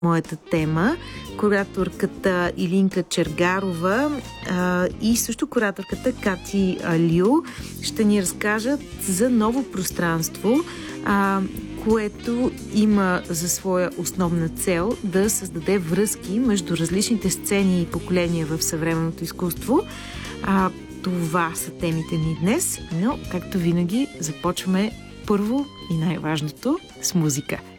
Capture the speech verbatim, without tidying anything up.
моята тема. Кураторката Илинка Чергарова а, и също кураторката Кати Алю ще ни разкажат за ново пространство, а, което има за своя основна цел да създаде връзки между различните сцени и поколения в съвременното изкуство. А, това са темите ни днес, но, както винаги, започваме първо и най-важното с музика.